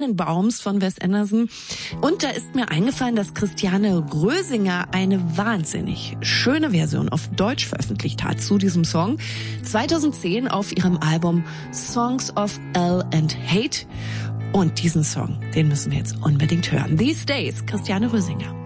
Tannenbaums von Wes Anderson. Und da ist mir eingefallen, dass Christiane Rösinger eine wahnsinnig schöne Version auf Deutsch veröffentlicht hat zu diesem Song. 2010 auf ihrem Album Songs of L and Hate. Und diesen Song, den müssen wir jetzt unbedingt hören. These Days, Christiane Rösinger.